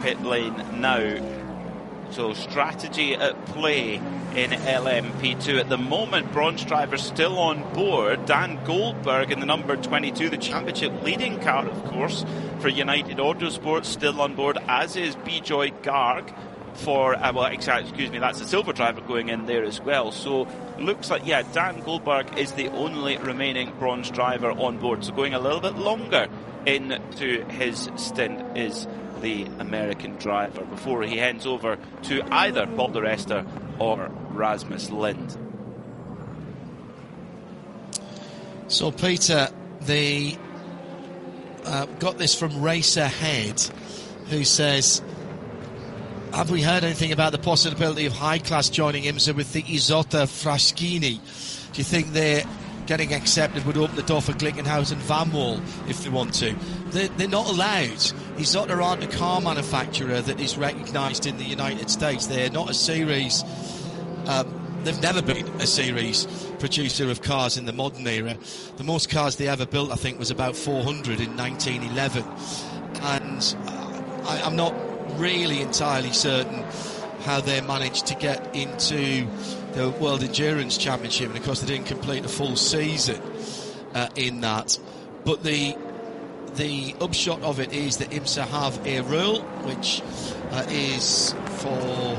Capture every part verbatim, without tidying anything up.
pit lane now. So strategy at play in L M P two. At the moment, bronze driver still on board. Dan Goldberg in the number twenty-two, the championship leading car, of course, for United Autosport, still on board, as is Bijoy Garg for, uh, well, excuse me, that's the silver driver going in there as well. So looks like, yeah, Dan Goldberg is the only remaining bronze driver on board. So going a little bit longer into his stint is the American driver before he hands over to either Paul di Resta or Rasmus Lind. So Peter, the uh, got this from Race Ahead, who says, have we heard anything about the possibility of High Class joining IMSA with the Isotta Fraschini? Do you think they're getting accepted would open the door for Glickenhaus and Van Wall if they want to? They're, they're not allowed. Isotta aren't a car manufacturer that is recognised in the United States. They're not a series. Um, they've never been a series producer of cars in the modern era. The most cars they ever built, I think, was about four hundred in nineteen eleven. And uh, I, I'm not really entirely certain how they managed to get into the World Endurance Championship, and of course they didn't complete a full season uh, in that. But the the upshot of it is that IMSA have a rule which uh, is for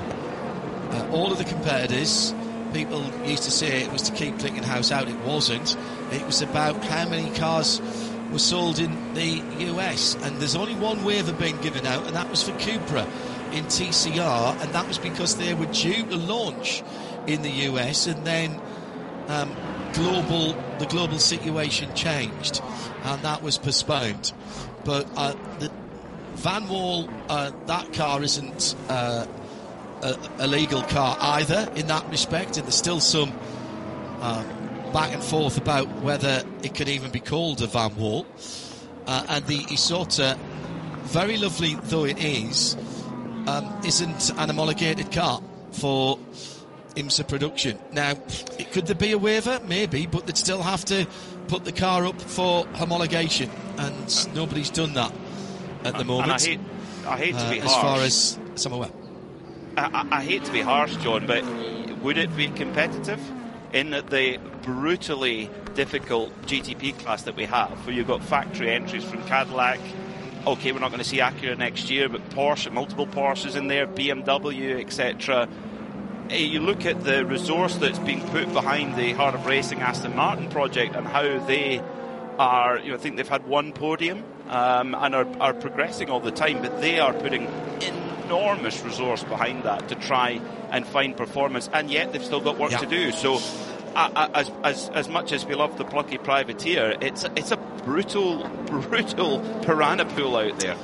uh, all of the competitors. People used to say it was to keep Glickenhaus out. It wasn't. It was about how many cars were sold in the U S, and there's only one waiver being given out, and that was for Cupra in T C R, and that was because they were due to launch in the U S, and then um, global the global situation changed, and that was postponed. But uh, the Van Wall, uh, that car isn't uh, a, a legal car either in that respect, and there's still some uh, back and forth about whether it could even be called a Van Wall. Uh, and the Isotta, very lovely though it is, um, isn't an homologated car for IMSA production. Now, it, could there be a waiver? Maybe, but they'd still have to put the car up for homologation, and nobody's done that at the moment. And I hate, I hate to be uh, harsh. As far as, as I'm aware. I, I, I hate to be harsh, John, but would it be competitive in the brutally difficult G T P class that we have, where you've got factory entries from Cadillac? Okay, we're not going to see Acura next year, but Porsche, multiple Porsches in there, B M W, et cetera. You look at the resource that's being put behind the Heart of Racing Aston Martin project and how they are, you know, I think they've had one podium um, and are, are progressing all the time, but they are putting enormous resource behind that to try and find performance, and yet they've still got work yeah. to do. So uh, as, as as much as we love the plucky privateer, it's it's a brutal, brutal piranha pool out there.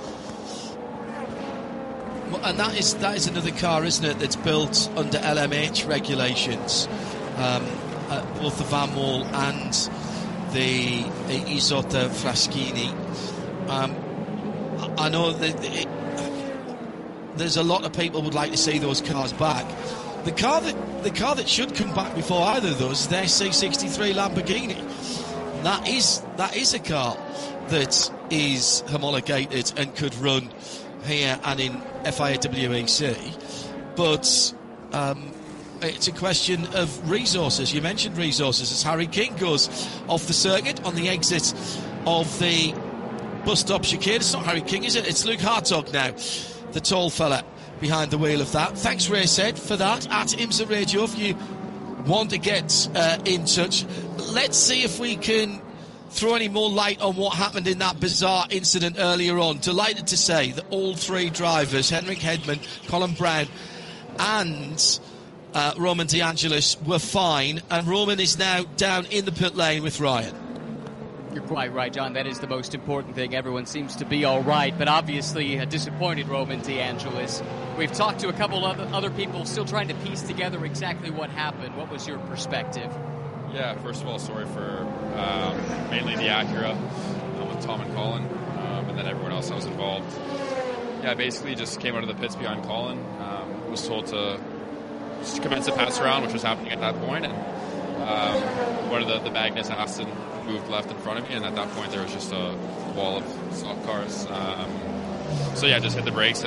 And that is that is another car, isn't it, that's built under L M H regulations, um, uh, both the Van Wall and the, the Isotta Fraschini. Um, I know that it, there's a lot of people would like to see those cars back. The car that the car that should come back before either of those is the S C sixty-three Lamborghini. That is that is a car that is homologated and could run here and in F I A W E C, but um, it's a question of resources. You mentioned resources as Harry King goes off the circuit on the exit of the bus stop chicane. It's not Harry King, is it? It's Luke Hartog now, the tall fella behind the wheel of that. Thanks, Ray said, for that. At IMSA Radio, if you want to get uh, in touch, let's see if we can throw any more light on what happened in that bizarre incident earlier on. Delighted to say that all three drivers, Henrik Hedman, Colin Brown and uh, Roman De Angelis, were fine, and Roman is now down in the pit lane with Ryan. You're quite right, John. That is the most important thing. Everyone seems to be all right, but obviously a disappointed Roman De Angelis. We've talked to a couple of other people still trying to piece together exactly what happened. What was your perspective? Yeah, first of all, sorry for um, mainly the Acura uh, with Tom and Colin, um, and then everyone else that was involved. Yeah, basically just came out of the pits behind Colin, um, was told to just commence a pass around, which was happening at that point, and um, one of the, the magnets, Aston, moved left in front of me, and at that point there was just a wall of stock cars. Um, so yeah, just hit the brakes and went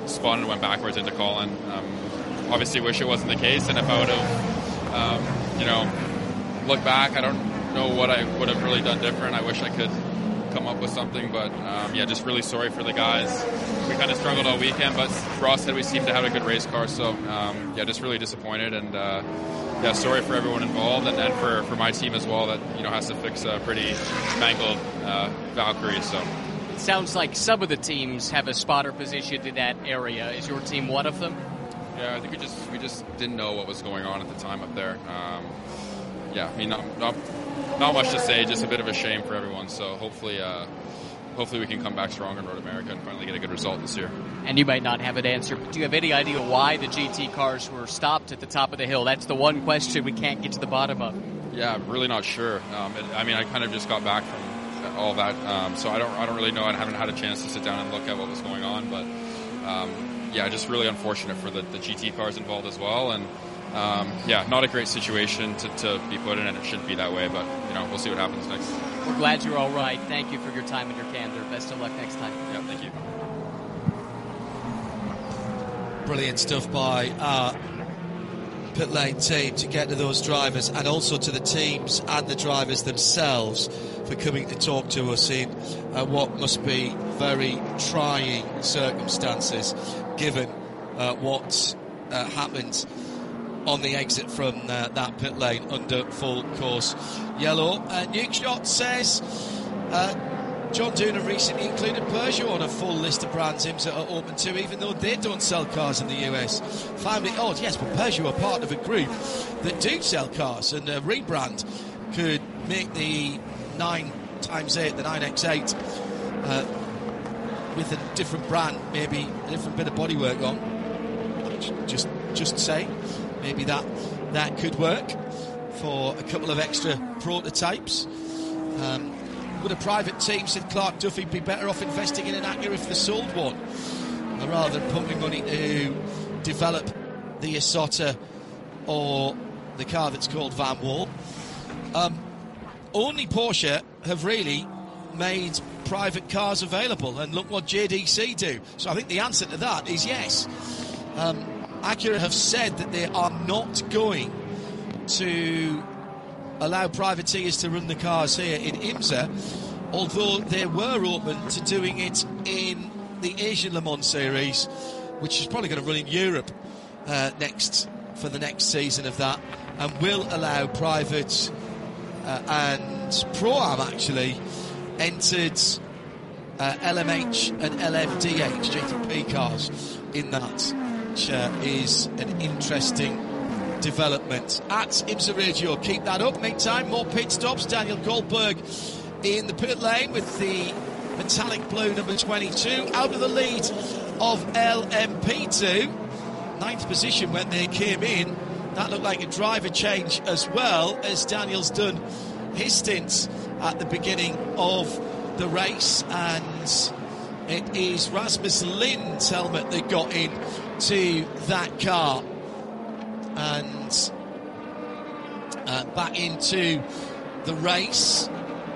spun and went backwards into Colin. Um, obviously, wish it wasn't the case, and if I would have, um, you know, looked back, I don't know what I would have really done different. I wish I could come up with something, but um, yeah, just really sorry for the guys. We kind of struggled all weekend, but Ross said we seemed to have a good race car, so um, yeah, just really disappointed, and uh, yeah, sorry for everyone involved, and, and for, for my team as well that, you know, has to fix a pretty mangled uh, Valkyrie. So it sounds like some of the teams have a spotter positioned in that area. Is your team one of them? Yeah, I think we just we just didn't know what was going on at the time up there. Um, yeah, I mean, not, not not much to say, just a bit of a shame for everyone. So hopefully, uh, hopefully we can come back strong in Road America and finally get a good result this year. And you might not have an answer, but do you have any idea why the G T cars were stopped at the top of the hill? That's the one question we can't get to the bottom of. Yeah, I'm really not sure. Um, it, I mean, I kind of just got back from all that, um, so I don't I don't really know. I haven't had a chance to sit down and look at what was going on, but um, yeah, just really unfortunate for the, the G T cars involved as well, and um, yeah, not a great situation to, to be put in, and it shouldn't be that way, but you know, we'll see what happens next. We're glad you're all right. Thank you for your time and your candor. Best of luck next time. Yeah, thank you. Brilliant stuff by our pit lane team to get to those drivers, and also to the teams and the drivers themselves for coming to talk to us in uh, what must be very trying circumstances, given uh, what uh, happened on the exit from uh, that pit lane under full course yellow. Uh, Nukeshot says uh, John Doonan recently included Peugeot on a full list of brands IMSA are open to, even though they don't sell cars in the U S. Found it odd, yes, but Peugeot are part of a group that do sell cars, and a rebrand could make the nine times eight, the nine X eight, uh, with a different brand, maybe a different bit of bodywork on. Just, just saying. Maybe that that could work for a couple of extra prototypes. Um, would a private team, said Clark Duffy, be better off investing in an Acura if they sold one, rather than pumping money to develop the Isotta or the car that's called Van Wall? Um, only Porsche have really made private cars available, and look what J D C do. So I think the answer to that is yes. Um, Acura have said that they are not going to allow privateers to run the cars here in IMSA, although they were open to doing it in the Asian Le Mans Series, which is probably going to run in Europe uh, next for the next season of that, and will allow private uh, and Pro-Am actually entered uh, L M H and L M D H G T P cars in that. Which uh, is an interesting development. At IMSA Radio, keep that up. Meantime, more pit stops. Daniel Goldberg in the pit lane with the metallic blue number twenty-two, out of the lead of L M P two. Ninth position when they came in. That looked like a driver change as well, as Daniel's done his stint at the beginning of the race, and it is Rasmus Lind's helmet that got in to that car, and uh, back into the race.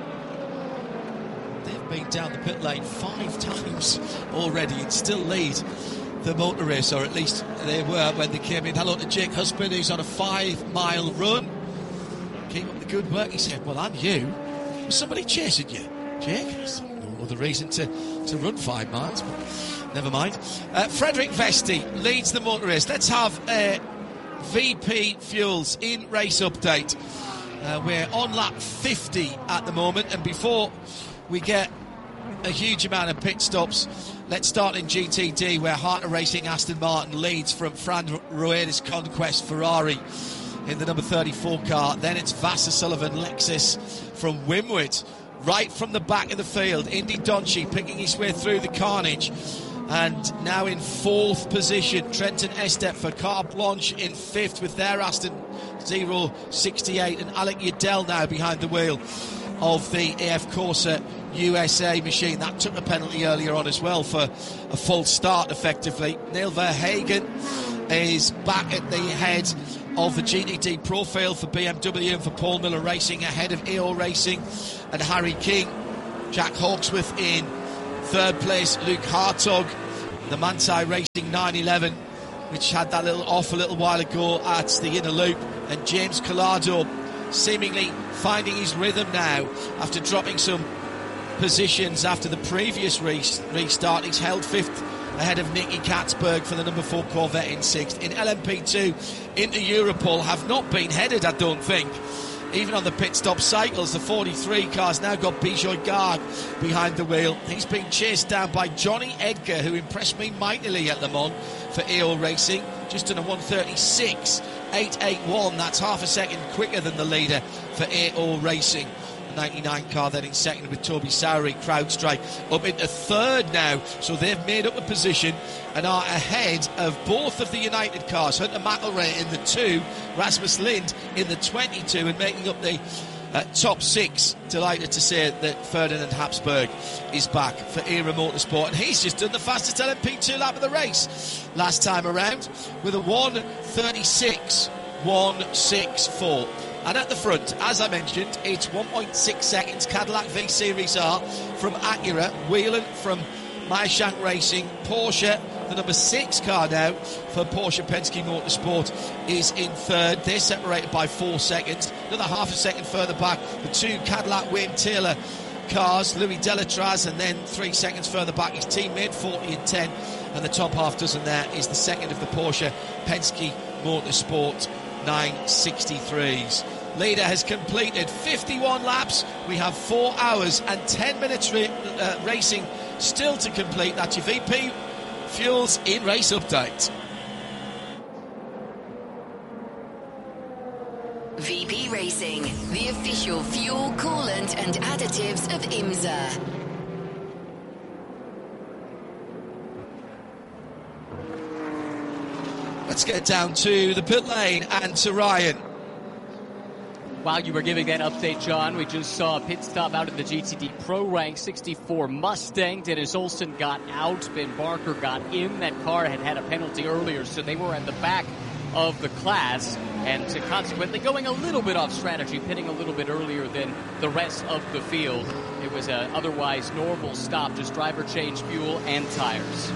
They've been down the pit lane five times already and still lead the motor race, or at least they were when they came in. Hello to Jake Husband, who's on a five mile run. Keep up the good work, he said. Well, and you, was somebody chasing you, Jake? No other reason to, to run five miles, but never mind. Uh, Frederick Vesti leads the motor race. Let's have a V P Fuels in race update. Uh, we're on lap fifty at the moment, and before we get a huge amount of pit stops, let's start in G T D, where Harter Racing Aston Martin leads from Fran Rueda's Conquest Ferrari in the number thirty-four car. Then it's Vassar Sullivan Lexus from Wimwood. Right from the back of the field, Indy Donchi picking his way through the carnage. And now in fourth position, Trenton Estep for Carte Blanche in fifth with their Aston zero sixty-eight, and Alec Udell now behind the wheel of the A F Corsa U S A machine. That took a penalty earlier on as well for a false start, effectively. Neil Verhagen is back at the head of the G T D profile for B M W and for Paul Miller Racing, ahead of E O Racing and Harry King. Jack Hawksworth in third place. Luke Hartog the Manthey Racing nine eleven, which had that little off a little while ago at the inner loop, and James Collado seemingly finding his rhythm now after dropping some positions after the previous restart. He's held fifth ahead of Nicky Katzberg for the number four Corvette in sixth. In L M P two, into Europol have not been headed, I don't think. Even on the pit stop cycles, the forty-three car's now got Bijoy Garg behind the wheel. He's been chased down by Johnny Edgar, who impressed me mightily at Le Mans for A O Racing. Just done a one thirty-six eight eighty-one. That's half a second quicker than the leader for A O Racing. The ninety-nine car then in second with Toby Sowery, CrowdStrike up into third now. So they've made up a position and are ahead of both of the United cars. Hunter McElrea in the two, Rasmus Lind in the twenty-two, and making up the uh, top six. Delighted to say that Ferdinand Habsburg is back for Era Motorsport, and he's just done the fastest L M P two lap of the race last time around with a one thirty-six one sixty-four. And at the front, as I mentioned, it's one point six seconds Cadillac V Series R from Acura, Whelen from Meyershank Racing, Porsche, the number six car now for Porsche Penske Motorsport, is in third. They're separated by four seconds. Another half a second further back, the two Cadillac Wayne Taylor cars, Louis Delatraz, and then three seconds further back his teammate, forty and ten, and the top half dozen there is the second of the Porsche Penske Motorsport nine sixty-threes. Leader has completed fifty-one laps. We have four hours and ten minutes ra- uh, racing still to complete. That's your V P Fuels in race update. V P Racing, the official fuel, coolant and additives of IMSA. Let's get down to the pit lane and to Ryan. While you were giving that update, John, we just saw a pit stop out of the G T D Pro Rank sixty-four Mustang. Dennis Olsen got out. Ben Barker got in. That car had had a penalty earlier, so they were at the back of the class, and so consequently going a little bit off strategy, pitting a little bit earlier than the rest of the field. It was an otherwise normal stop, just driver change fuel and tires.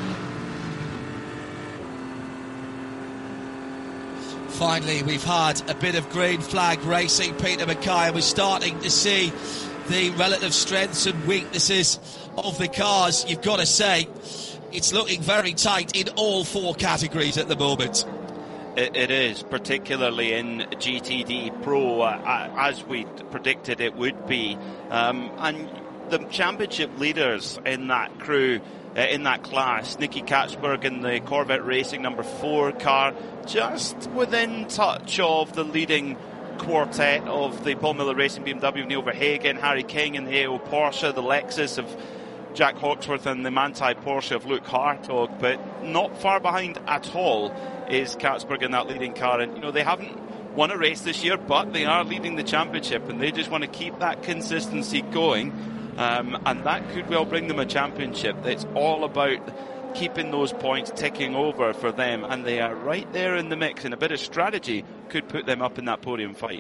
Finally, we've had a bit of green flag racing. Peter Mackay, we're starting to see the relative strengths and weaknesses of the cars. You've got to say, it's looking very tight in all four categories at the moment. It, it is, particularly in G T D Pro, uh, as we predicted it would be. Um, and the championship leaders in that crew, uh, in that class, Nicky Katzberg in the Corvette Racing number four car, just within touch of the leading quartet of the Paul Miller Racing B M W, Neil Verhagen, Harry King in the A O Porsche, the Lexus of Jack Hawksworth, and the Manthey Porsche of Luke Hartog, but not far behind at all is Katzberg in that leading car. And you know, they haven't won a race this year, but they are leading the championship, and they just want to keep that consistency going, um, and that could well bring them a championship. It's all about keeping those points ticking over for them, and they are right there in the mix, and a bit of strategy could put them up in that podium fight.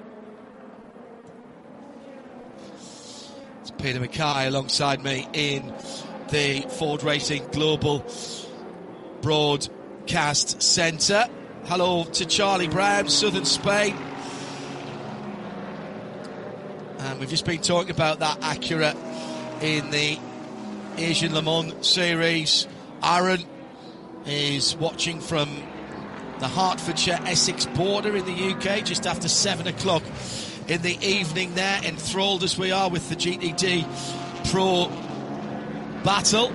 It's Peter Mackay alongside me in the Ford Racing Global Broadcast Centre. Hello to Charlie Brown, Southern Spain. And we've just been talking about that Acura in the Asian Le Mans Series. Aaron is watching from the Hertfordshire Essex border in the U K just after seven o'clock in the evening there, enthralled as we are with the G T D Pro battle.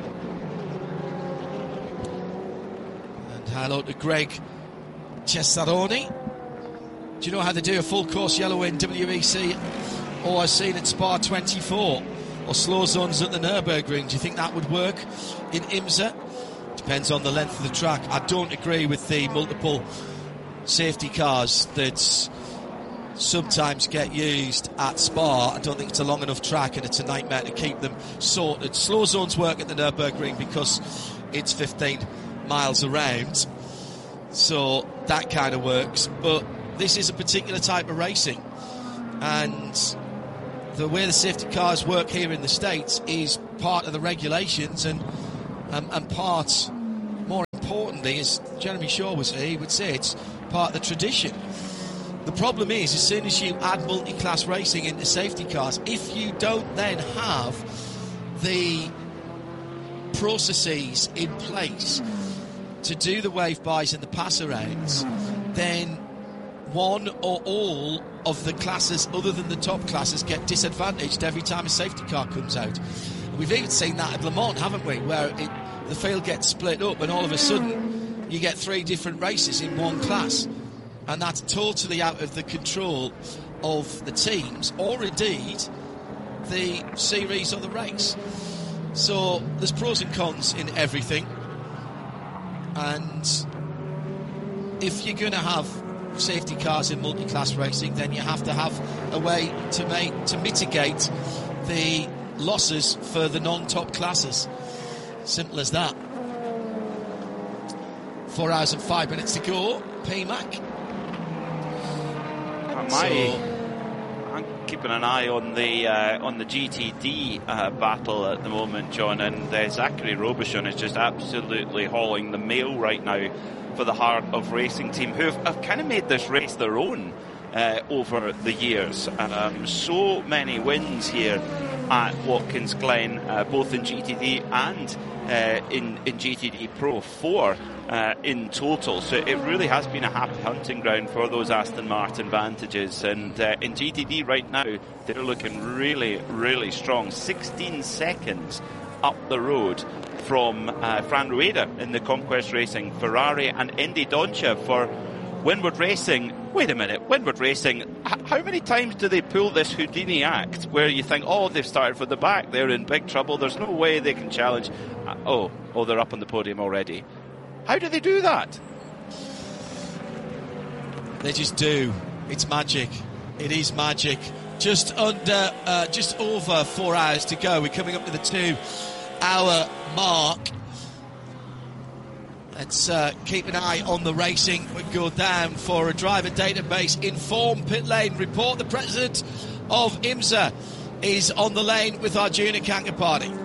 And hello to Greg Cesaroni. Do you know how they do a full course yellow in W E C or I've seen at Spa twenty-four or slow zones at the Nürburgring? Do you think that would work in IMSA? Depends on the length of the track. I don't agree with the multiple safety cars that sometimes get used at Spa. I don't think it's a long enough track, and it's a nightmare to keep them sorted. Slow zones work at the Nürburgring because it's fifteen miles around, so that kind of works. But this is a particular type of racing, and the way the safety cars work here in the States is part of the regulations, and Um, and part, more importantly, as Jeremy Shaw was here, he would say it's part of the tradition. The problem is, as soon as you add multi-class racing into safety cars, if you don't then have the processes in place to do the wave-bys and the pass-arounds, then one or all of the classes other than the top classes get disadvantaged every time a safety car comes out. We've even seen that at Le Mans, haven't we, where it, the field gets split up and all of a sudden you get three different races in one class, and that's totally out of the control of the teams or indeed the series or the race. So there's pros and cons in everything, and if you're going to have safety cars in multi-class racing, then you have to have a way to make to mitigate the losses for the non-top classes. Simple as that. Four hours and five minutes to go. P MAC. Am I? I'm keeping an eye on the uh, on the G T D uh, battle at the moment, John, and uh, Zachary Robichon is just absolutely hauling the mail right now for the Heart of Racing team, who have, have kind of made this race their own uh, over the years. Um, so many wins here at Watkins Glen, uh, both in G T D and uh, in, in G T D Pro, four uh, in total. So it really has been a happy hunting ground for those Aston Martin Vantages. And uh, in G T D right now, they're looking really, really strong. sixteen seconds up the road from uh, Fran Rueda in the Conquest Racing Ferrari, and Indy Doncia for Windward Racing. Wait a minute, Windward Racing, h- how many times do they pull this Houdini act where you think, oh, they've started from the back, they're in big trouble, there's no way they can challenge. Uh, oh, oh, they're up on the podium already. How do they do that? They just do. It's magic. It is magic. Just under, uh, just over four hours to go. We're coming up to the two-hour mark. Let's uh, keep an eye on the racing. We go down for a driver database inform pit lane report. The president of IMSA is on the lane with Arjuna Kankapati.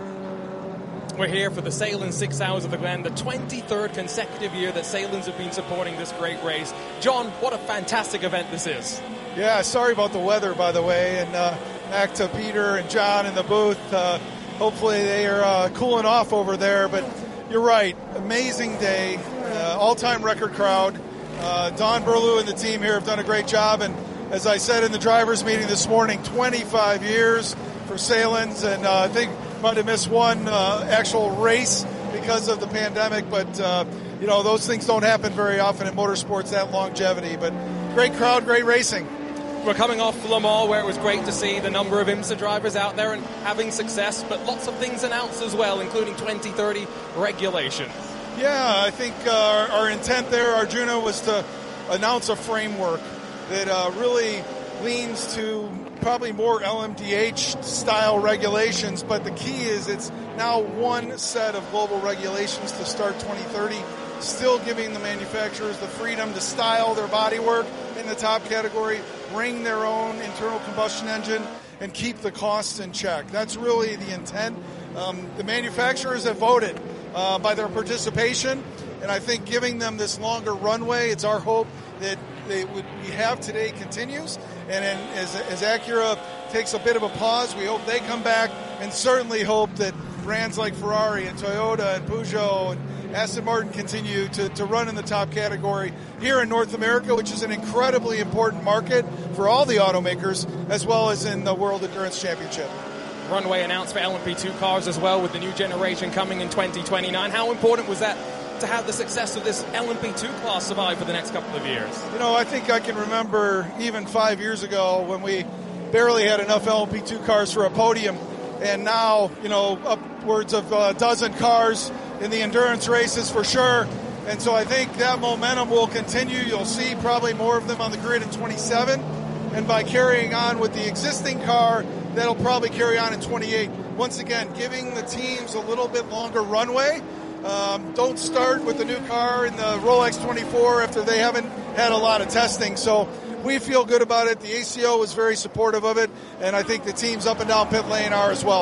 We're here for the Sahlen's Six Hours of the Glen, the twenty-third consecutive year that Sahlen's have been supporting this great race. John, what a fantastic event this is. Yeah, sorry about the weather, by the way, and uh, back to Peter and John in the booth. Uh, hopefully they are uh, cooling off over there, but you're right, amazing day, uh, all-time record crowd. Uh, Don Burlew and the team here have done a great job, and as I said in the drivers' meeting this morning, twenty-five years for Sahlen's, and uh, I think might have missed one uh, actual race because of the pandemic, but uh, you know, those things don't happen very often in motorsports, that longevity. But great crowd, great racing. We're coming off Le Mans, where it was great to see the number of IMSA drivers out there and having success, but lots of things announced as well, including twenty thirty regulation. Yeah, I think uh, our, our intent there, Arjuna, was to announce a framework that uh, really leans to probably more L M D H-style regulations, but the key is it's now one set of global regulations to start twenty thirty, still giving the manufacturers the freedom to style their bodywork in the top category, bring their own internal combustion engine, and keep the costs in check. That's really the intent. Um, the manufacturers have voted uh, by their participation, and I think giving them this longer runway, it's our hope that they would, we have today continues, and then as, as Acura takes a bit of a pause, we hope they come back, and certainly hope that brands like Ferrari and Toyota and Peugeot and Aston Martin continue to, to run in the top category here in North America, which is an incredibly important market for all the automakers, as well as in the World Endurance Championship. Runway announced for L M P two cars as well, with the new generation coming in twenty twenty-nine. How important was that to have the success of this L M P two class survive for the next couple of years? You know, I think I can remember even five years ago when we barely had enough L M P two cars for a podium, and now, you know, upwards of a dozen cars in the endurance races for sure. And so I think that momentum will continue. You'll see probably more of them on the grid in twenty-seven, and by carrying on with the existing car, that'll probably carry on in twenty-eight. Once again, giving the teams a little bit longer runway. Um, don't start with the new car in the Rolex twenty-four after they haven't had a lot of testing. So we feel good about it. The A C O was very supportive of it, and I think the teams up and down pit lane are as well.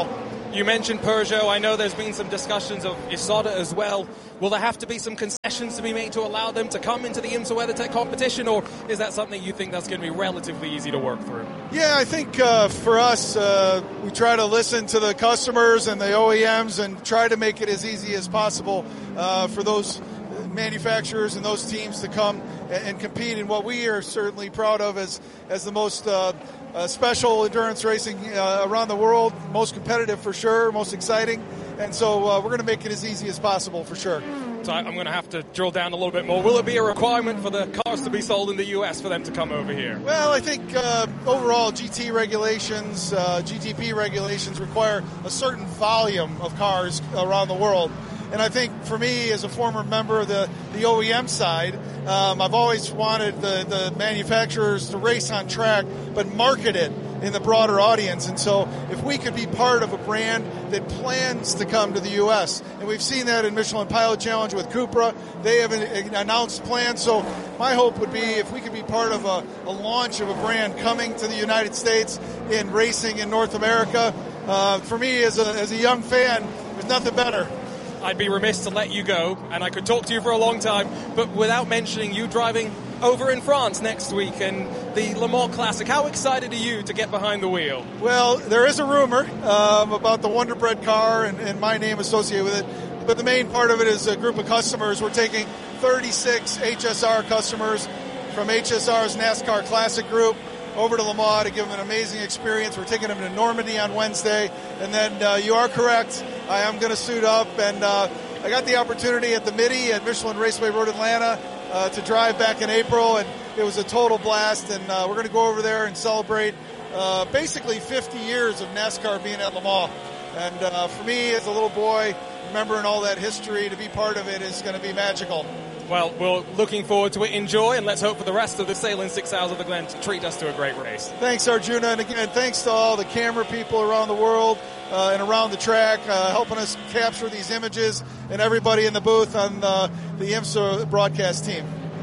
You mentioned Peugeot. I know there's been some discussions of Isotta as well. Will there have to be some concessions to be made to allow them to come into the IMSA WeatherTech competition, or is that something you think that's going to be relatively easy to work through? Yeah, I think uh, for us, uh, we try to listen to the customers and the O E Ms and try to make it as easy as possible uh, for those manufacturers and those teams to come and, and compete in what we are certainly proud of as, as the most uh, uh, special endurance racing uh, around the world, most competitive for sure, most exciting. And so uh, we're going to make it as easy as possible for sure. So I'm going to have to drill down a little bit more. Will it be a requirement for the cars to be sold in the U S for them to come over here? Well, I think uh, overall G T regulations, uh, G T P regulations require a certain volume of cars around the world. And I think for me, as a former member of the, the O E M side, um, I've always wanted the, the manufacturers to race on track, but market it in the broader audience. And so if we could be part of a brand that plans to come to the U S, and we've seen that in Michelin Pilot Challenge with Cupra, they have an announced plans. So my hope would be if we could be part of a, a launch of a brand coming to the United States in racing in North America. Uh, for me, as a, as a young fan, there's nothing better. I'd be remiss to let you go, and I could talk to you for a long time, but without mentioning you driving over in France next week in the Le Mans Classic. How excited are you to get behind the wheel? Well, there is a rumor um, about the Wonder Bread car and, and my name associated with it, but the main part of it is a group of customers. We're taking thirty-six H S R customers from H S R's NASCAR Classic Group over to Le Mans to give them an amazing experience. We're taking them to Normandy on Wednesday, and then uh, you are correct, I am going to suit up, and uh, I got the opportunity at the Midi at Michelin Raceway Road Atlanta uh, to drive back in April, and it was a total blast, and uh, we're going to go over there and celebrate uh, basically fifty years of NASCAR being at Le Mans. And uh, for me, as a little boy, remembering all that history, to be part of it is going to be magical. Well, we're looking forward to it. Enjoy, and let's hope for the rest of the Sahlen's Six Hours of the Glen to treat us to a great race. Thanks, Arjuna, and again, thanks to all the camera people around the world uh, and around the track, uh, helping us capture these images, and everybody in the booth on the, the IMSA broadcast team.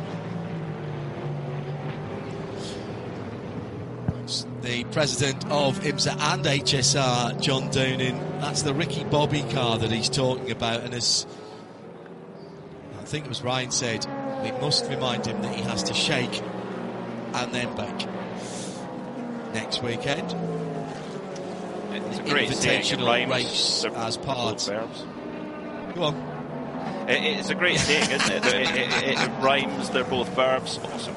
The president of IMSA and H S R, John Doonan. That's the Ricky Bobby car that he's talking about, and as I think it was Ryan said, we must remind him that he has to shake and then bake. Next weekend, it's a great invitational race as part. Go on. It, it's a great saying, isn't it? It, it, it? It rhymes. They're both verbs. Awesome.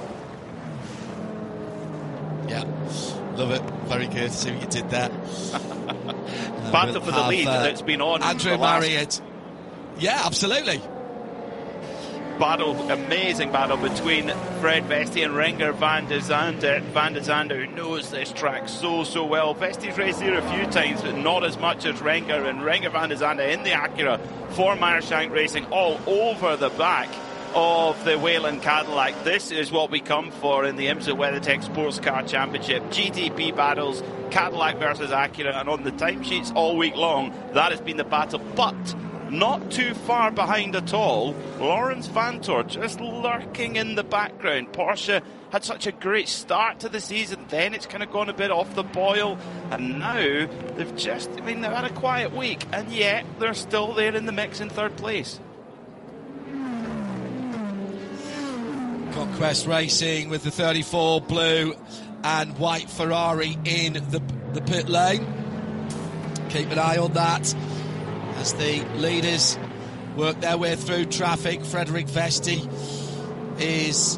Yeah, love it. Very good. See what you did there. uh, Battle we'll for the lead uh, that's been on. Andrew Marriott. Yeah, absolutely. Battle, amazing battle between Fred Vesti and Renger van der Zande, van der Zande, who knows this track so, so well. Vesti's raced here a few times, but not as much as Renger, and Renger van der Zande in the Acura for Meyershank Racing all over the back of the Whelen Cadillac. This is what we come for in the IMSA WeatherTech Sports Car Championship. G T P battles, Cadillac versus Acura, and on the timesheets all week long, that has been the battle. But not too far behind at all, Lawrence Vanthoor just lurking in the background. Porsche had such a great start to the season, then it's kind of gone a bit off the boil, and now they've just, I mean, they've had a quiet week, and yet they're still there in the mix in third place. Conquest Racing with the thirty-four blue and white Ferrari in the, the pit lane. Keep an eye on that as the leaders work their way through traffic. Frederick Vesti is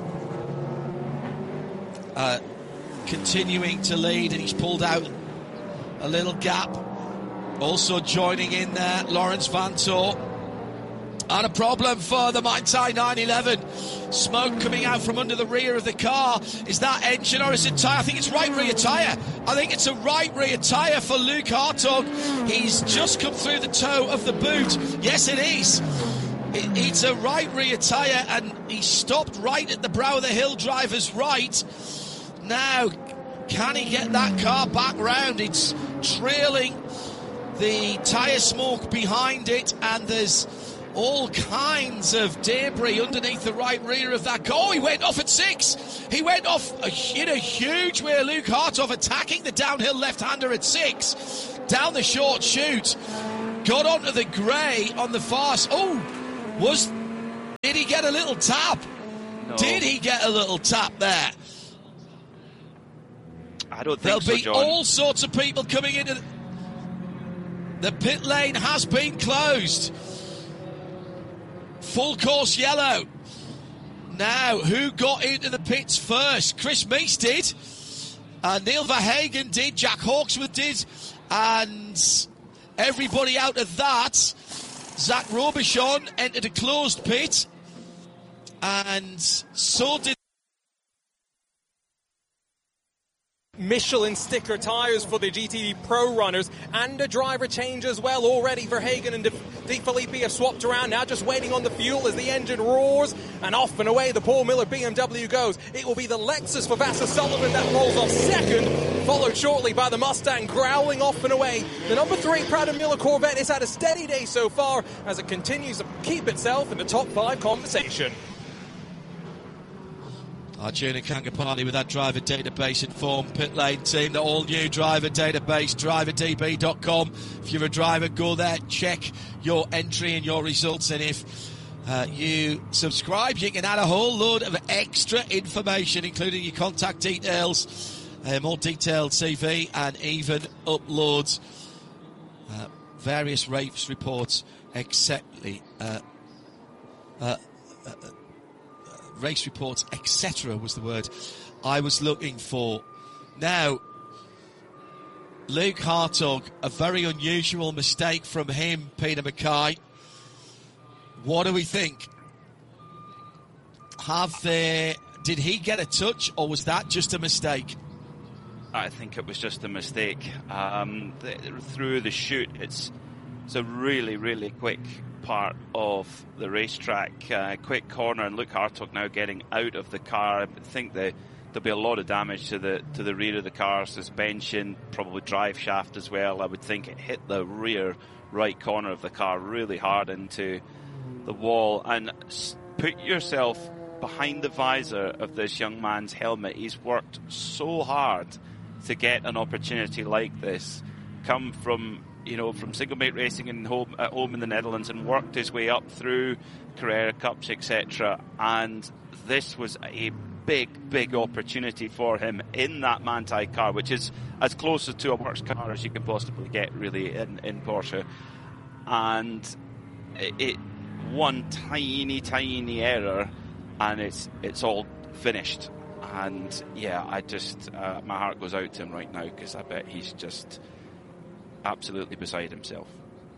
uh, continuing to lead, and he's pulled out a little gap. Also joining in there, Lawrence Vanthoor. And a problem for the Manthey nine eleven. Smoke coming out from under the rear of the car. Is that engine or is it tyre? I think it's right rear tyre. I think it's a right rear tyre for Luke Hartog. He's just come through the toe of the boot. Yes, it is. It, it's a right rear tyre, and he stopped right at the brow of the hill, driver's right. Now, can he get that car back round? It's trailing the tyre smoke behind it, and there's all kinds of debris underneath the right rear of that car. Oh, he went off at six. He went off in a huge way. Luke Hartog attacking the downhill left-hander at six. down the short chute, got onto the grey on the far. Oh, was did he get a little tap? No. Did he get a little tap there? I don't think There'll so, be John. all sorts of people coming into the, the pit lane has been closed. Full course yellow. Now, who got into the pits first? Chris Meese did. Uh, Neil Verhagen did. Jack Hawksworth did. And everybody out of that, Zach Robichon entered a closed pit. And so did Michelin sticker tyres for the G T D Pro runners, and a driver change as well already. Verhagen and De, De Filippi have swapped around, now just waiting on the fuel as the engine roars, and off and away the Paul Miller B M W goes. It will be the Lexus for Vasser Sullivan that rolls off second, followed shortly by the Mustang growling off and away. The number three Pratt and Miller Corvette has had a steady day so far as it continues to keep itself in the top five conversation. Arjuna Kangapani with that driver database informed pit lane team, the all-new driver database, driver d b dot com. If you're a driver, go there, check your entry and your results, and if uh, you subscribe, you can add a whole load of extra information, including your contact details, a more detailed C V, and even uploads uh, various race reports, et cetera. Uh, uh, uh, race reports, et cetera was the word I was looking for. Now, Luke Hartog, a very unusual mistake from him, Peter Mackay. What do we think? Have they, did he get a touch, or was that just a mistake? I think it was just a mistake. Um, the, through the chute, it's, it's a really, really quick part of the racetrack, uh, quick corner, and Luke Hartog now getting out of the car. I think that there'll be a lot of damage to the to the rear of the car, suspension, probably drive shaft as well. I would think it hit the rear right corner of the car really hard into the wall. And put yourself behind the visor of this young man's helmet. He's worked so hard to get an opportunity like this, come from you know, from single mate racing and home, at home in the Netherlands, and worked his way up through Carrera Cups, et cetera. And this was a big, big opportunity for him in that Manthey car, which is as close to a works car as you can possibly get, really, in, in Porsche. And it, it one tiny, tiny error, and it's it's all finished. And yeah, I just uh, my heart goes out to him right now, because I bet he's just absolutely beside himself.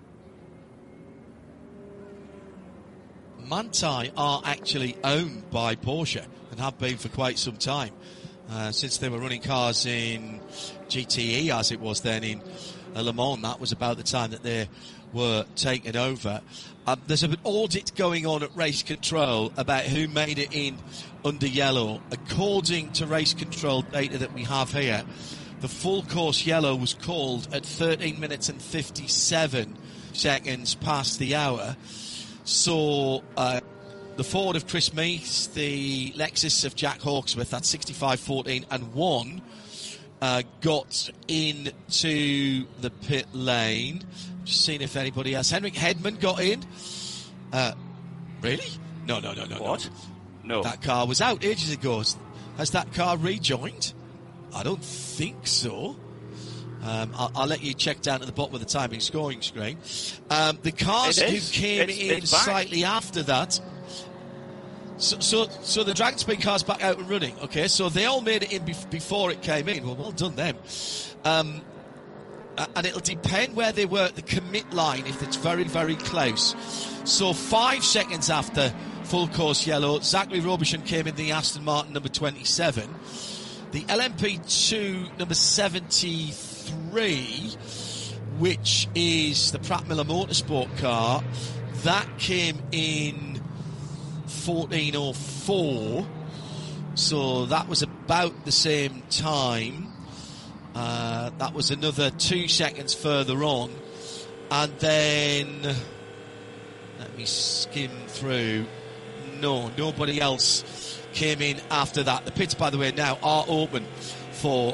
Manthey are actually owned by Porsche and have been for quite some time, uh, since they were running cars in G T E, as it was then in uh, Le Mans. That was about the time that they were taken over. Um, there's an audit going on at Race Control about who made it in under yellow. According to Race Control data that we have here, the full course yellow was called at thirteen minutes and fifty-seven seconds past the hour. So uh, the Ford of Chris Meese, the Lexus of Jack Hawksworth, that's sixty-five, fourteen and one, uh, got into the pit lane. Just seeing if anybody else. Henrik Hedman got in. Uh, really? No, no, no, no, what? no. No. That car was out ages ago. Has that car rejoined? I don't think so. Um, I'll, I'll let you check down at the bottom of the timing scoring screen. Um, the cars who came it's, in it's slightly after that. So, so, so the Dragon Speed car's back out and running. Okay, so they all made it in be- before it came in. Well, well done them. Um, and it'll depend where they were at the commit line if it's very, very close. So five seconds after full course yellow, Zachary Robichon came in the Aston Martin number twenty-seven. The L M P two number seventy-three, which is the Pratt Miller Motorsport car, that came in fourteen oh four, so that was about the same time. Uh, that was another two seconds further on, and then let me skim through. No, nobody else came in after that. The pits, by the way, now are open for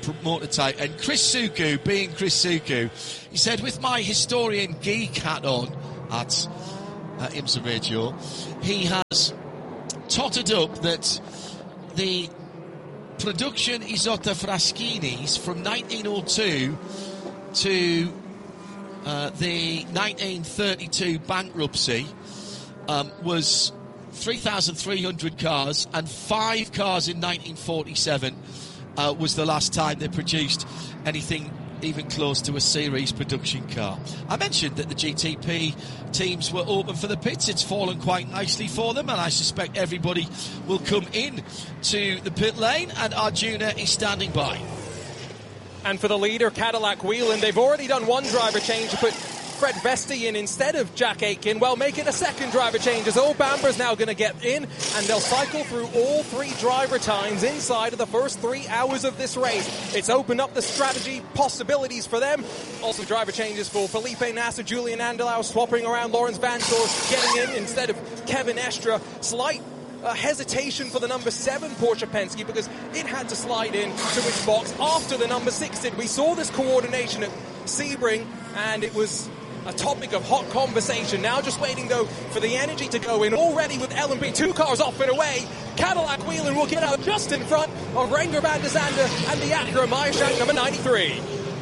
promoter type. And Chris Suku, being Chris Suku, he said, with my historian geek hat on at uh, IMSA Radio, he has totted up that the production Isotta Fraschinis from nineteen oh two to uh, the nineteen thirty-two bankruptcy um, was three thousand three hundred cars, and five cars in nineteen forty-seven uh, was the last time they produced anything even close to a series production car. I mentioned that the G T P teams were open for the pits. It's fallen quite nicely for them, and I suspect everybody will come in to the pit lane, and Arjuna is standing by. And for the leader, Cadillac Whelen, they've already done one driver change to put Fred Vesti in instead of Jack Aitken. Well, make it a second driver change, as Earl Bamber's now going to get in, and they'll cycle through all three driver times inside of the first three hours of this race. It's opened up the strategy possibilities for them. Also driver changes for Felipe Nasser, Julian Andelau swapping around, Lawrence Van Soest getting in instead of Kevin Estra. Slight Uh, hesitation for the number seven Porsche Penske, because it had to slide in to its box after the number six did. We saw this coordination at Sebring, and it was a topic of hot conversation. Now just waiting, though, for the energy to go in. Already with L M P two cars off and away, Cadillac Whelen will get out just in front of Renger van der Zande and the Acura Meyershank number ninety-three.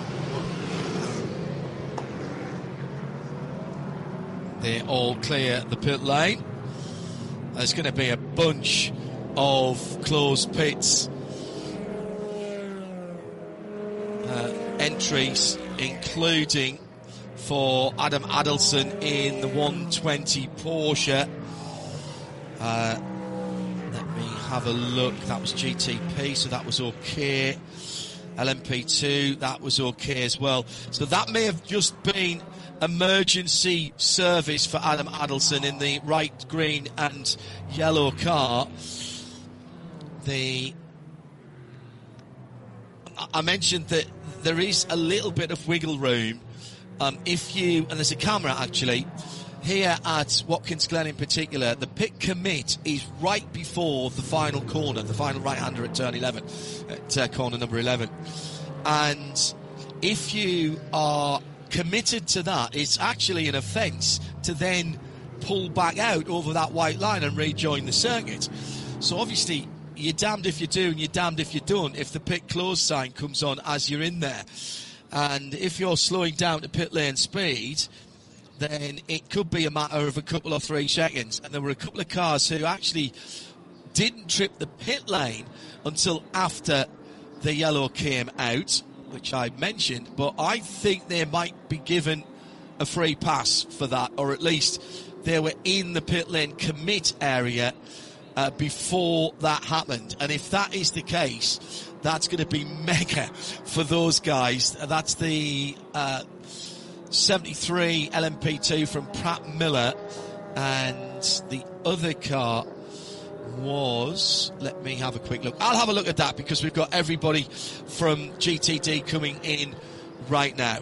They're all clear the pit lane. There's going to be a bunch of closed pits uh, entries, including for Adam Adelson in the one twenty Porsche. Uh, let me have a look. That was G T P, so that was okay. L M P two, that was okay as well. So that may have just been emergency service for Adam Adelson in the right green and yellow car. The I mentioned that there is a little bit of wiggle room um, if you, and there's a camera actually here at Watkins Glen in particular. The pit commit is right before the final corner, the final right-hander at turn eleven, at uh, corner number eleven. And if you are committed to that, it's actually an offence to then pull back out over that white line and rejoin the circuit. So obviously you're damned if you do and you're damned if you don't if the pit close sign comes on as you're in there. And if you're slowing down to pit lane speed, then it could be a matter of a couple or three seconds. And there were a couple of cars who actually didn't trip the pit lane until after the yellow came out, which I mentioned, but I think they might be given a free pass for that, or at least they were in the pit lane commit area uh, before that happened. And if that is the case, that's going to be mega for those guys. That's the uh, seventy-three L M P two from Pratt Miller, and the other car was, let me have a quick look. I'll have a look at that because we've got everybody from G T D coming in right now.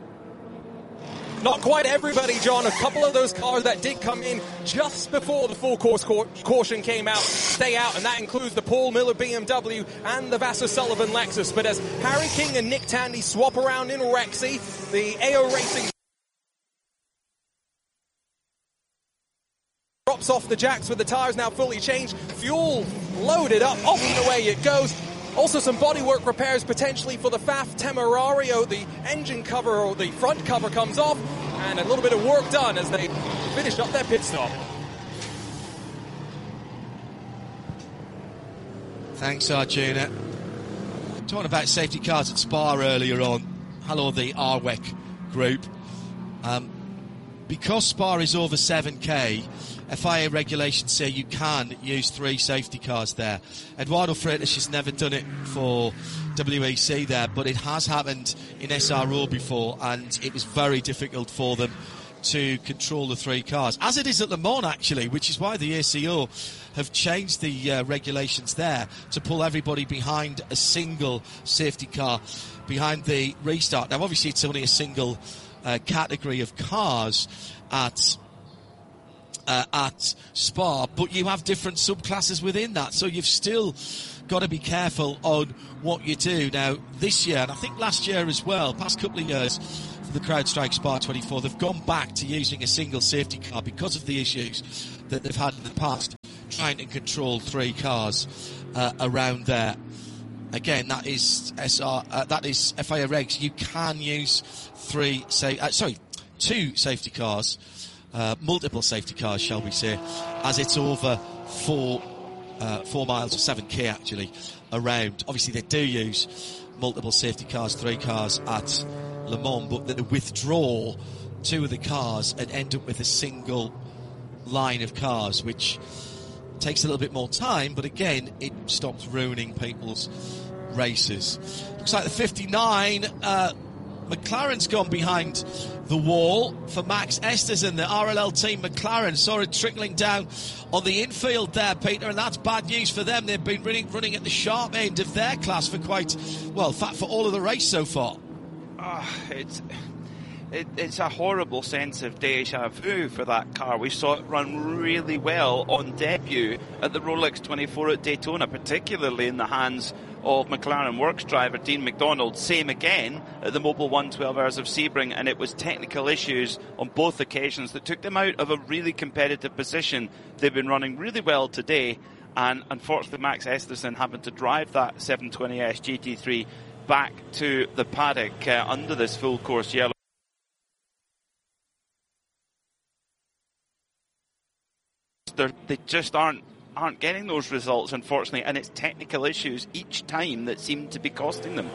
Not quite everybody, John. A couple of those cars that did come in just before the full course caution came out stay out, and that includes the Paul Miller B M W and the Vasser Sullivan Lexus. But as Harry King and Nick Tandy swap around in Rexy, the A O Racing drops off the jacks with the tyres now fully changed, fuel loaded up, off and away it goes. Also some bodywork repairs potentially for the F A F Temerario. The engine cover, or the front cover, comes off, and a little bit of work done as they finish up their pit stop. Thanks, Arjuna. Talking about safety cars at Spa earlier on. Hello, the R W E C group. Um, because Spa is over seven K, F I A regulations say you can use three safety cars there. Eduardo Freitas has never done it for W E C there, but it has happened in S R O before, and it was very difficult for them to control the three cars, as it is at Le Mans actually, which is why the A C O have changed the uh, regulations there to pull everybody behind a single safety car behind the restart. Now obviously it's only a single uh, category of cars at uh, at Spa, but you have different subclasses within that, so you've still got to be careful on what you do. Now, this year, and I think last year as well, past couple of years, for the CrowdStrike Spa twenty-four, they've gone back to using a single safety car because of the issues that they've had in the past, trying to control three cars uh, around there. Again, that is S R, uh, that is F I A regs. You can use three, say, uh, sorry, two safety cars, uh, multiple safety cars, shall we say, as it's over four, uh, four miles or seven k actually around. Obviously, they do use multiple safety cars, three cars at Le Mans, but they withdraw two of the cars and end up with a single line of cars, which takes a little bit more time, but again, it stops ruining people's races. Looks like the fifty-nine, uh, McLaren's gone behind the wall for Max Esterson, the R L L team. McLaren saw it trickling down on the infield there, Peter, and that's bad news for them. They've been running, running at the sharp end of their class for quite, well, in fact, for all of the race so far. Oh, it's... It, it's a horrible sense of deja vu for that car. We saw it run really well on debut at the Rolex twenty-four at Daytona, particularly in the hands of McLaren Works driver Dean McDonald. Same again at the Mobil one twelve Hours of Sebring, and it was technical issues on both occasions that took them out of a really competitive position. They've been running really well today, and unfortunately Max Esterson happened to drive that seven twenty S G T three back to the paddock uh, under this full course yellow. They're, they just aren't aren't getting those results, unfortunately, and it's technical issues each time that seem to be costing them.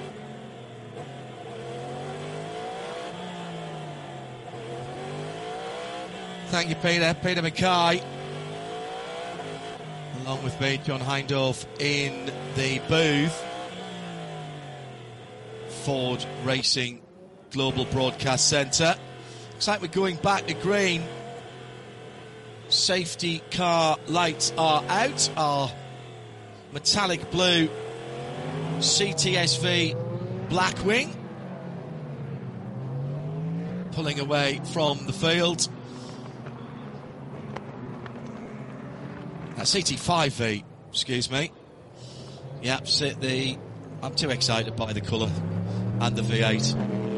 Thank you, Peter. Peter Mackay, along with me, John Hindhaugh, in the booth. Ford Racing Global Broadcast Centre. Looks like we're going back to green. Safety car lights are out. Our metallic blue C T S V Blackwing pulling away from the field. Uh, C T five V, excuse me. Yep, sit the. I'm too excited by the colour and the V eight.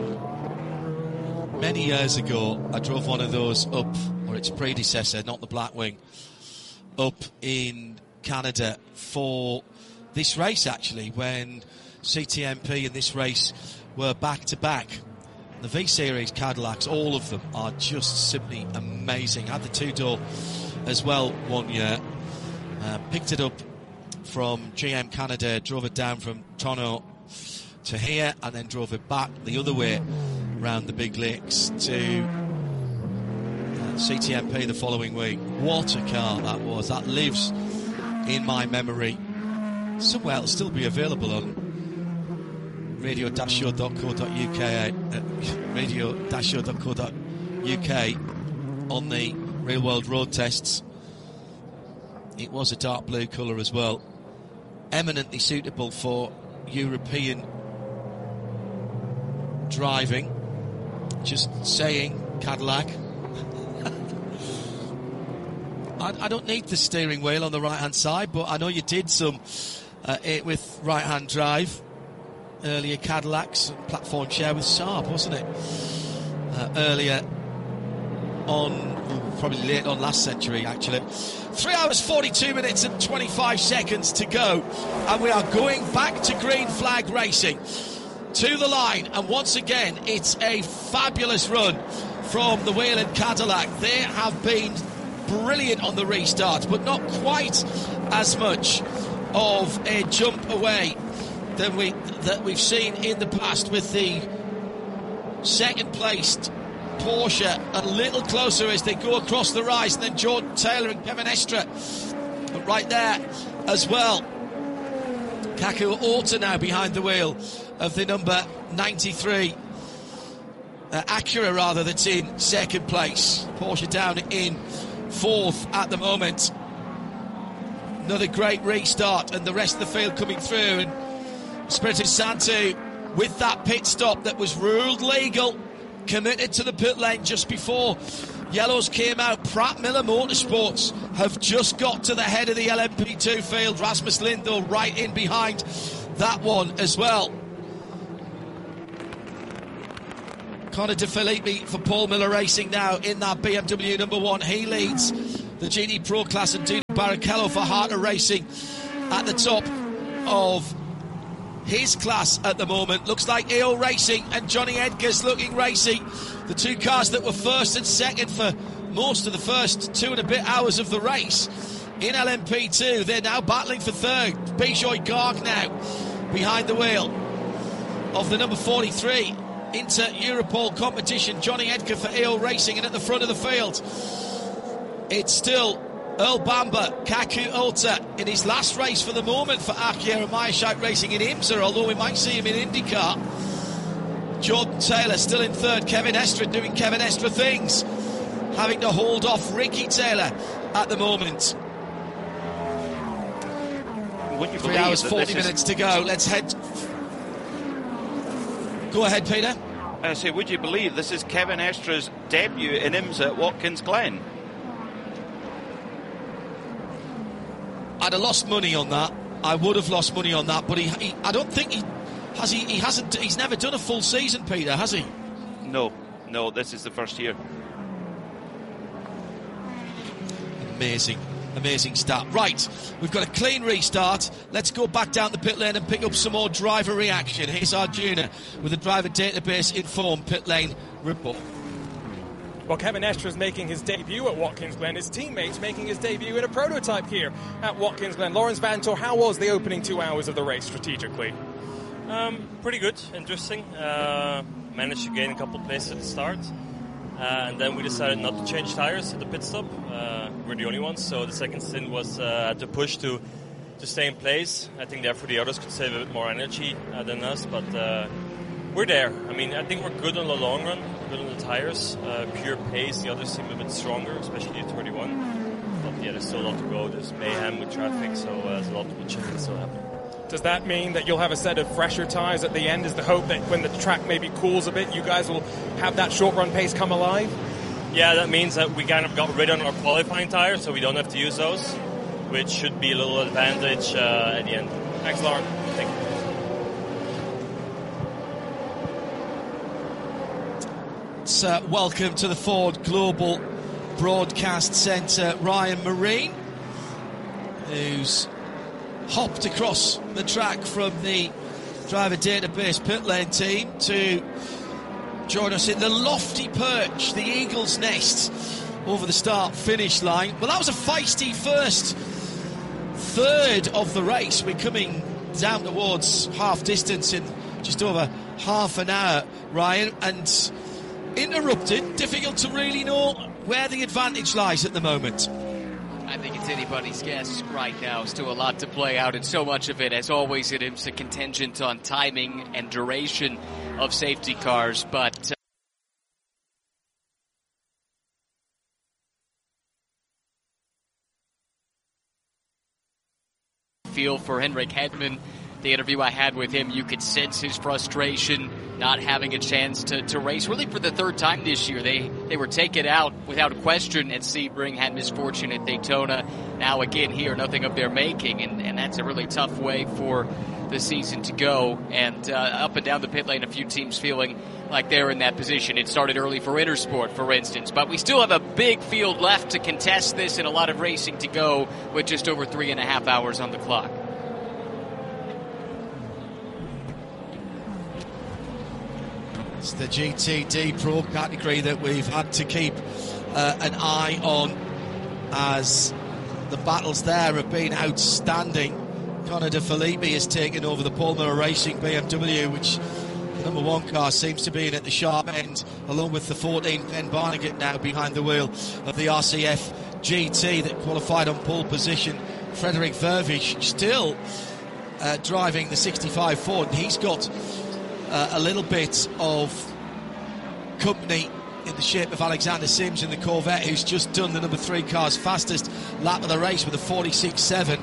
Many years ago, I drove one of those up, or its predecessor, not the Blackwing, up in Canada for this race, actually, when C T M P and this race were back-to-back. The V-Series Cadillacs, all of them, are just simply amazing. Had the two-door as well one year. Uh, picked it up from G M Canada, drove it down from Toronto to here, and then drove it back the other way around the big lakes to uh, C T M P the following week. What a car that was. That lives in my memory. Somewhere it'll still be available on radio dash show dot co dot uk, uh, radio dash show dot co dot uk on the real world road tests. It was a dark blue colour as well. Eminently suitable for European driving. Just saying, Cadillac. I, I don't need the steering wheel on the right hand side, but I know you did some uh, it with right hand drive. Earlier Cadillacs, platform share with Saab, wasn't it? Uh, earlier on, probably late on last century actually. Three hours forty-two minutes and twenty-five seconds to go, and we are going back to green flag racing. To the line, and once again it's a fabulous run from the Whelen Cadillac. They have been brilliant on the restart, but not quite as much of a jump away than we that we've seen in the past with the second placed Porsche. A little closer as they go across the rise, and then Jordan Taylor and Kevin Estre right there as well. Kaku Orta now behind the wheel of the number ninety-three uh, Acura, rather, that's in second place. Porsche down in fourth at the moment. Another great restart, and the rest of the field coming through, and Espirito Santo with that pit stop that was ruled legal, committed to the pit lane just before Yellows came out. Pratt Miller Motorsports have just got to the head of the L M P two field. Rasmus Lind, though, right in behind that one as well. Connor De Filippi for Paul Miller Racing now in that B M W number one. He leads the G T Pro class, and Dino Barrichello for Harter Racing at the top of his class at the moment. Looks like E O Racing and Johnny Edgar's looking racy. The two cars that were first and second for most of the first two and a bit hours of the race in L M P two. They're now battling for third. Bijoy Garg now behind the wheel of the number forty-three Inter Europol competition. Johnny Edgar for E O Racing, and at the front of the field it's still Earl Bamber, Kaku Ulta in his last race for the moment for Akia and Meyershout Racing in IMSA, although we might see him in IndyCar. Jordan Taylor still in third. Kevin Estre doing Kevin Estre things, having to hold off Ricky Taylor at the moment. Would you Three hours, forty minutes is... to go. Let's head. Go ahead, Peter. I say, would you believe this is Kevin Estre's debut in IMSA at Watkins Glen? I'd have lost money on that. I would have lost money on that, but he, he I don't think he has. He, he hasn't. He's never done a full season, Peter, has he? No, no. This is the first year. Amazing, amazing start. Right, we've got a clean restart. Let's go back down the pit lane and pick up some more driver reaction. Here's Arjuna with the driver database informed pit lane report. Well, Kevin Estre is making his debut at Watkins Glen. His teammates making his debut in a prototype here at Watkins Glen. Lawrence Vanthoor, how was the opening two hours of the race strategically? Um, pretty good, interesting. Uh, managed to gain a couple of places at the start. Uh, and then we decided not to change tires at the pit stop. Uh, we're the only ones, so the second stint was uh, to push to to stay in place. I think therefore the others could save a bit more energy uh, than us, but uh, we're there. I mean, I think we're good on the long run, good on the tires. Uh, pure pace, the others seem a bit stronger, especially the thirty-one. But yeah, there's still a lot to go. There's mayhem with traffic, so uh, there's a lot of chicken still happening. Does that mean that you'll have a set of fresher tyres at the end? Is the hope that when the track maybe cools a bit, you guys will have that short run pace come alive? Yeah, that means that we kind of got rid of our qualifying tyres, so we don't have to use those, which should be a little advantage uh, at the end. Thanks, Lauren. Thank you. It's, uh, welcome to the Ford Global Broadcast Centre, Ryan Marine, who's hopped across the track from the driver database pit lane team to join us in the lofty perch, the Eagle's Nest, over the start finish line. Well, that was a feisty first third of the race. We're coming down towards half distance in just over half an hour, Ryan, and interrupted. Difficult to really know where the advantage lies at the moment. I think it's anybody's guess right now. Still a lot to play out, and so much of it, as always, it is a contingent on timing and duration of safety cars. But uh, feel for Henrik Hedman. The interview I had with him, you could sense his frustration not having a chance to, to race really for the third time this year. They they were taken out without a question at Sebring, had misfortune at Daytona. Now again here, nothing of their making, and, and that's a really tough way for the season to go. And uh, up and down the pit lane, a few teams feeling like they're in that position. It started early for Intersport, for instance, but we still have a big field left to contest this and a lot of racing to go with just over three and a half hours on the clock. It's the G T D Pro category that we've had to keep uh, an eye on, as the battles there have been outstanding. Connor De Filippi has taken over the Paul Miller Racing B M W, which the number one car seems to be in at the sharp end, along with the fourteen Ben Barnegat now behind the wheel of the R C F G T that qualified on pole position. Frederick Vervisch still uh, driving the sixty-five Ford, and he's got Uh, a little bit of company in the shape of Alexander Sims in the Corvette, who's just done the number three car's fastest lap of the race with a forty-six seven.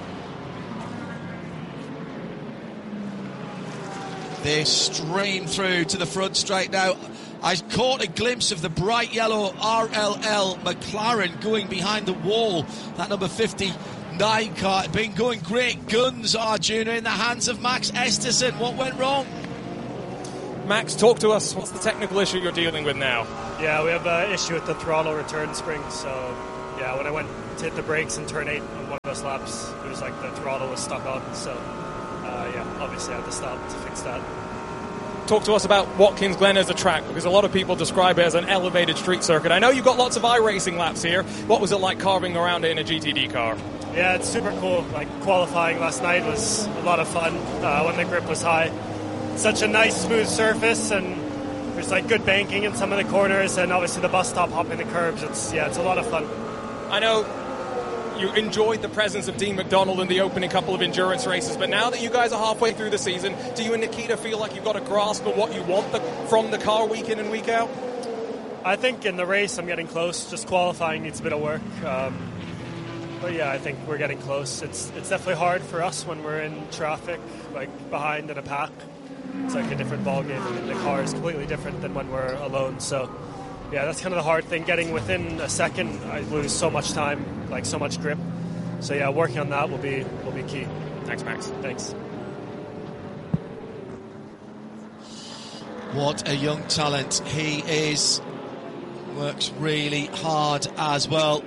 They stream through to the front straight now. I caught a glimpse of the bright yellow R L L McLaren going behind the wall. That number fifty-nine car had been going great guns, Arjuna, in the hands of Max Esterson. What went wrong? Max, talk to us. What's the technical issue you're dealing with now? Yeah, we have an issue with the throttle return spring. So, yeah, when I went to hit the brakes in turn eight on one of those laps, it was like the throttle was stuck on. So, uh, yeah, obviously I had to stop to fix that. Talk to us about Watkins Glen as a track, because a lot of people describe it as an elevated street circuit. I know you've got lots of iRacing laps here. What was it like carving around it in a G T D car? Yeah, it's super cool. Like, qualifying last night was a lot of fun uh, when the grip was high. Such a nice, smooth surface, and there's like good banking in some of the corners, and obviously the bus stop hopping the curbs. It's yeah, it's a lot of fun. I know you enjoyed the presence of Dean McDonald in the opening couple of endurance races, but now that you guys are halfway through the season, do you and Nikita feel like you've got a grasp of what you want the, from the car week in and week out? I think in the race I'm getting close. Just qualifying needs a bit of work. Um, but yeah, I think we're getting close. It's it's definitely hard for us when we're in traffic, like behind in a pack. It's like a different ballgame. I mean, the car is completely different than when we're alone. So, yeah, that's kind of the hard thing. Getting within a second, I lose so much time, like so much grip. So, yeah, working on that will be will be key. Thanks, Max. Thanks. What a young talent he is. Works really hard as well.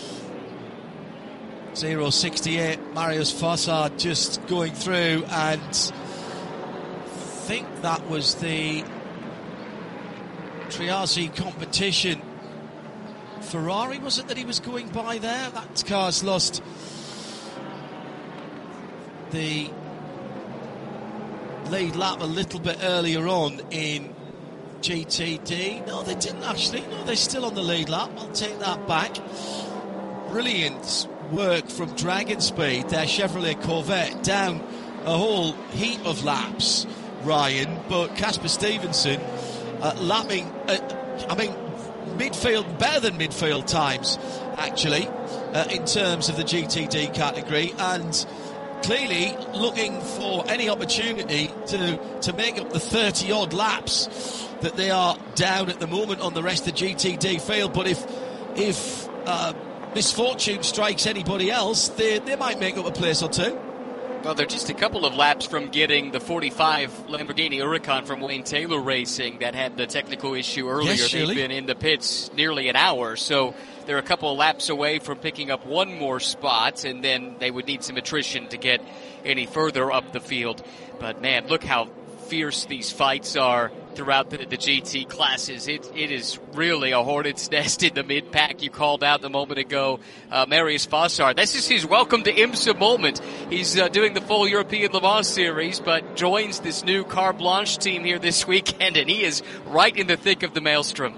zero sixty-eight, Marius Fossard just going through, and I think that was the Triazi competition. Ferrari, was it that he was going by there? That car's lost the lead lap a little bit earlier on in G T D. No, they didn't actually. No, they're still on the lead lap. I'll take that back. Brilliant work from Dragon Speed, their Chevrolet Corvette, down a whole heap of laps, Ryan, but Casper Stevenson uh, lapping, uh, I mean, midfield, better than midfield times, actually, uh, in terms of the G T D category, and clearly looking for any opportunity to, to make up the thirty-odd laps that they are down at the moment on the rest of the G T D field. But if if uh, misfortune strikes anybody else, they, they might make up a place or two. Well, they're just a couple of laps from getting the forty-five Lamborghini Huracan from Wayne Taylor Racing that had the technical issue earlier. Yes, They've been in the pits nearly an hour, so they're a couple of laps away from picking up one more spot, and then they would need some attrition to get any further up the field. But, man, look how fierce these fights are throughout the, the G T classes. It, it is really a hornet's nest in the mid-pack. You called out the moment ago, uh, Marius Fossard. This is his welcome to IMSA moment. He's uh, doing the full European Le Mans series, but joins this new Car Blanche team here this weekend, and he is right in the thick of the maelstrom.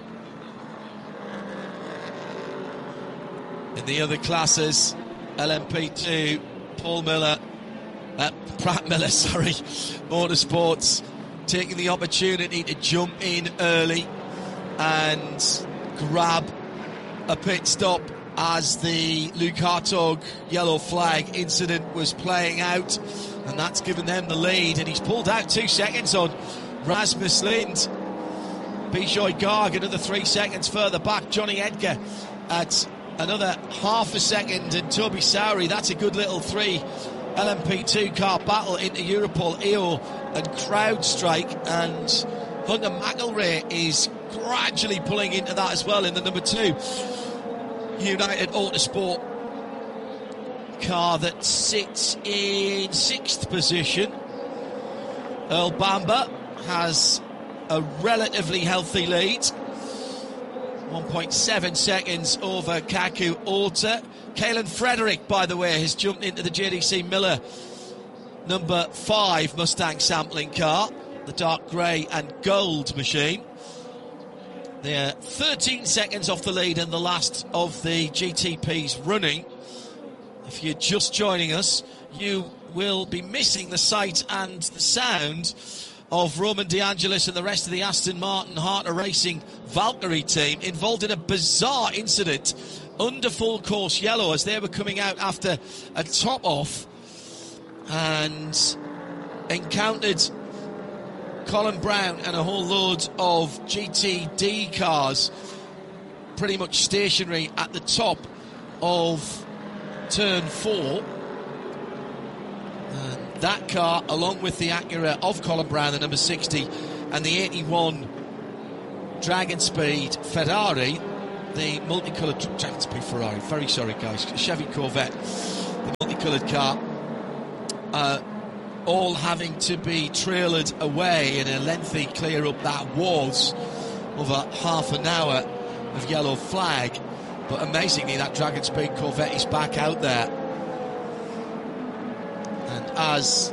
In the other classes, L M P two, Paul Miller, uh, Pratt Miller, sorry, Motorsports, taking the opportunity to jump in early and grab a pit stop as the Luke Hartog yellow flag incident was playing out, and that's given them the lead, and he's pulled out two seconds on Rasmus Lind. Bijoy Garg another three seconds further back. Johnny Edgar at another half a second, and Toby Sowry, that's a good little three L M P two car battle into Europol, E O and CrowdStrike, and Hunter McElrea is gradually pulling into that as well in the number two United Autosport car that sits in sixth position. Earl Bamber has a relatively healthy lead, one point seven seconds over Kaku Orta. Kalen Frederick, by the way, has jumped into the J D C Miller number five Mustang sampling car, the dark grey and gold machine. They're thirteen seconds off the lead in the last of the G T Ps running. If you're just joining us, you will be missing the sight and the sound of Roman De Angelis and the rest of the Aston Martin Harter Racing Valkyrie team involved in a bizarre incident under full course yellow as they were coming out after a top off and encountered Colin Brown and a whole load of G T D cars pretty much stationary at the top of turn four. And that car, along with the Acura of Colin Brown, the number sixty, and the eighty-one Dragon Speed Ferrari, the multicoloured Dragon Speed Ferrari, very sorry guys, Chevy Corvette, the multicoloured car, uh, all having to be trailered away in a lengthy clear up that was over half an hour of yellow flag. But amazingly, that Dragon Speed Corvette is back out there. And as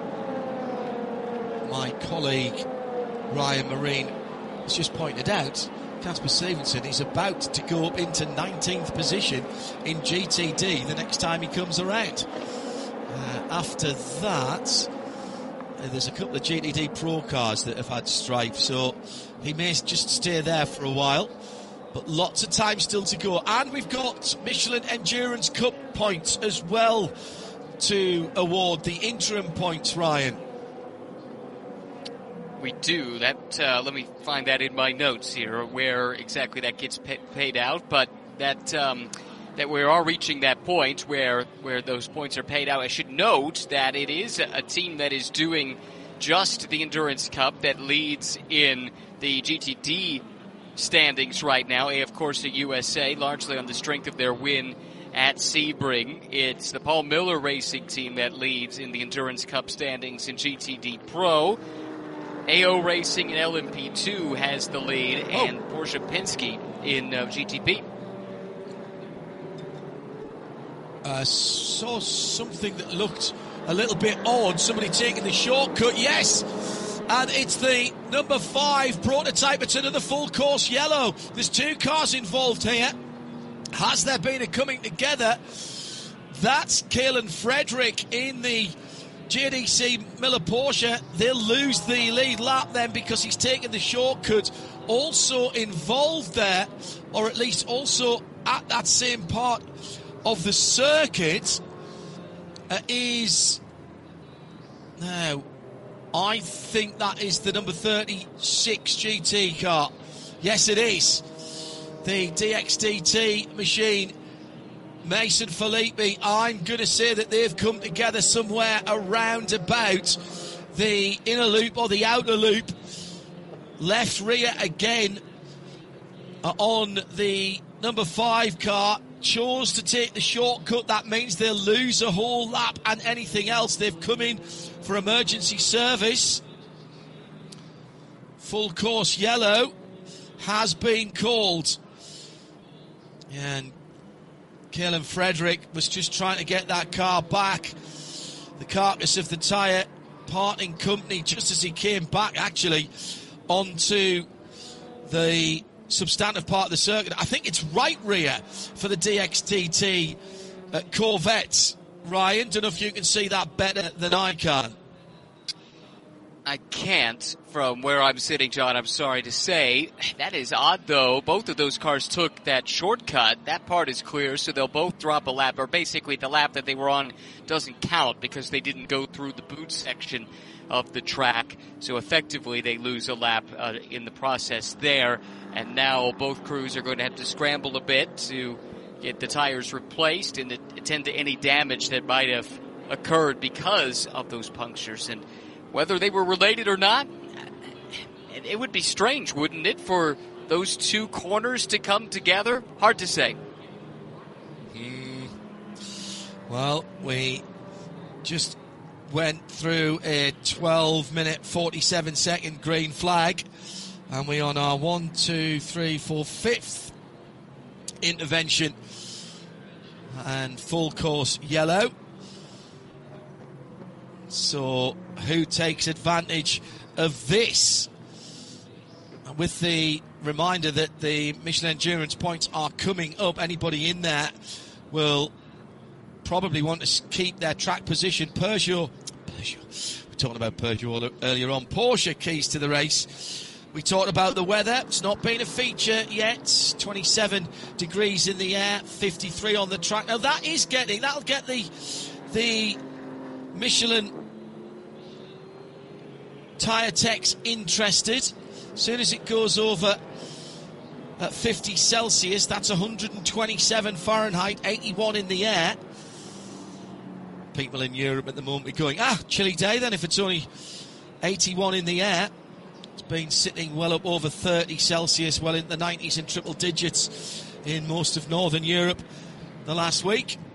my colleague Ryan Marine has just pointed out, Casper Stevenson is about to go up into nineteenth position in G T D the next time he comes around. Uh, after that, uh, there's a couple of G T D Pro cars that have had strife, so he may just stay there for a while. But lots of time still to go. And we've got Michelin Endurance Cup points as well to award, the interim points, Ryan. We do. That uh, let me find that in my notes here, where exactly that gets pay- paid out. But that um, that we are reaching that point where where those points are paid out. I should note that it is a, a team that is doing just the Endurance Cup that leads in the G T D standings right now. A, of course, the U S A, largely on the strength of their win at Sebring. It's the Paul Miller Racing team that leads in the Endurance Cup standings in G T D Pro. A O Racing in L M P two has the lead, oh. and Porsche Penske in uh, G T P. I uh, saw something that looked a little bit odd. Somebody taking the shortcut, yes! And it's the number five prototype. It's another full course yellow. There's two cars involved here. Has there been a coming together? That's Kalen Frederick in the J D C Miller Porsche. They'll lose the lead lap then because he's taken the shortcut. Also involved there, or at least also at that same part of the circuit, uh, is now, I think that is the number thirty-six G T car. Yes, it is. The D X D T machine. Mason Filippi, I'm going to say that they've come together somewhere around about the inner loop or the outer loop. Left rear again uh, on the number five car. Chose to take the shortcut. That means they'll lose a whole lap and anything else. They've come in for emergency service. Full course yellow has been called. And Kalen Frederick was just trying to get that car back. The carcass of the tyre parting company just as he came back actually onto the substantive part of the circuit. I think it's right rear for the D X T T uh, Corvette. Ryan, don't know if you can see that better than I can. I can't from where I'm sitting, John, I'm sorry to say. That is odd, though. Both of those cars took that shortcut. That part is clear, so they'll both drop a lap, or basically the lap that they were on doesn't count because they didn't go through the boot section of the track. So effectively they lose a lap uh, in the process there. And now both crews are going to have to scramble a bit to get the tires replaced and attend to any damage that might have occurred because of those punctures. And whether they were related or not, it would be strange, wouldn't it, for those two corners to come together? Hard to say. Mm. Well, we just went through a twelve minute, forty-seven second green flag, and we're on our one, two, three, four, fifth intervention, and full course yellow. So who takes advantage of this? With the reminder that the Michelin Endurance points are coming up, anybody in there will probably want to keep their track position. Peugeot, Peugeot, we're talking about Peugeot earlier on. Porsche keys to the race. We talked about the weather. It's not been a feature yet. twenty-seven degrees in the air, fifty-three on the track. Now that is getting, that'll get the the Michelin Tyre Tech's interested. As soon as it goes over at fifty Celsius, that's one hundred twenty-seven Fahrenheit, eighty-one in the air. People in Europe at the moment are going, ah, chilly day then if it's only eighty-one in the air. It's been sitting well up over thirty Celsius, well in the nineties in triple digits in most of Northern Europe the last week.